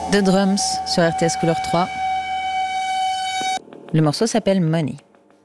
The Drums sur RTS Couleur 3. Le morceau s'appelle Money.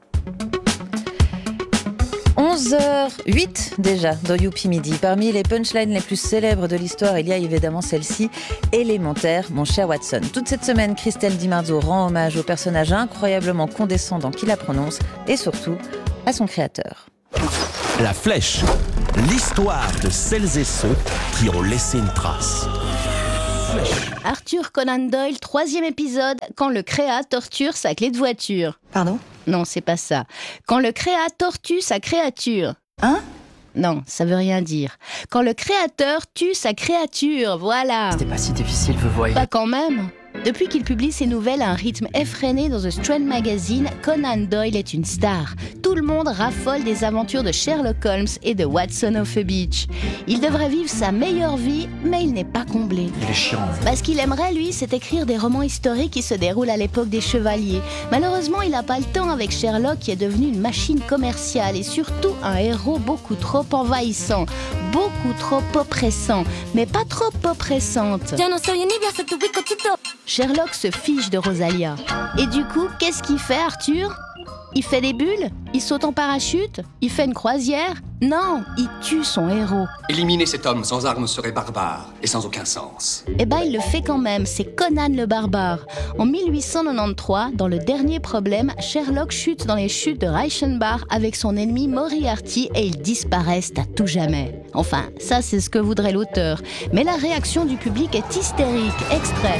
11h08 déjà dans Youpi Midi. Parmi les punchlines les plus célèbres de l'histoire, il y a évidemment celle-ci, élémentaire, mon cher Watson. Toute cette semaine, Christelle Di Marzo rend hommage au personnage incroyablement condescendant qui la prononce et surtout à son créateur. La Flèche, l'histoire de celles et ceux qui ont laissé une trace. Arthur Conan Doyle, 3e épisode, quand le créa torture sa clé de voiture. Pardon ? Non, c'est pas ça. Quand le créa tortue sa créature. Hein ? Non, ça veut rien dire. Quand le créateur tue sa créature, voilà. C'était pas si difficile, vous voyez. Pas quand même. Depuis qu'il publie ses nouvelles à un rythme effréné dans The Strand Magazine, Conan Doyle est une star. Tout le monde raffole des aventures de Sherlock Holmes et de Watson of a Beach. Il devrait vivre sa meilleure vie, mais il n'est pas comblé. Il est chiant. Ce qu'il aimerait, lui, c'est écrire des romans historiques qui se déroulent à l'époque des chevaliers. Malheureusement, il n'a pas le temps avec Sherlock qui est devenu une machine commerciale et surtout un héros beaucoup trop envahissant, beaucoup trop oppressant, mais pas trop oppressante. Sherlock se fiche de Rosalia. Et du coup, qu'est-ce qu'il fait, Arthur ? Il fait des bulles ? Il saute en parachute ? Il fait une croisière ? Non, il tue son héros. Éliminer cet homme sans armes serait barbare et sans aucun sens. Eh ben, il le fait quand même, c'est Conan le barbare. En 1893, dans Le Dernier Problème, Sherlock chute dans les chutes de Reichenbach avec son ennemi Moriarty et ils disparaissent à tout jamais. Enfin, ça c'est ce que voudrait l'auteur. Mais la réaction du public est hystérique. Extrait.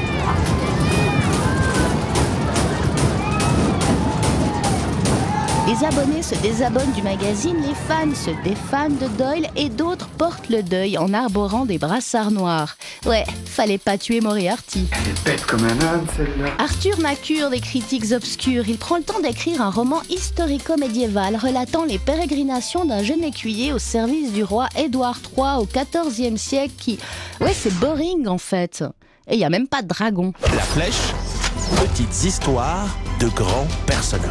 Les abonnés se désabonnent du magazine, les fans se défannent de Doyle et d'autres portent le deuil en arborant des brassards noirs. Ouais, fallait pas tuer Moriarty. Elle est bête comme un âne, celle-là. Arthur n'a cure des critiques obscures. Il prend le temps d'écrire un roman historico-médiéval relatant les pérégrinations d'un jeune écuyer au service du roi Édouard III au XIVe siècle qui... Ouais, c'est boring en fait. Et il y a même pas de dragon. La Flèche, petites histoires de grands personnages.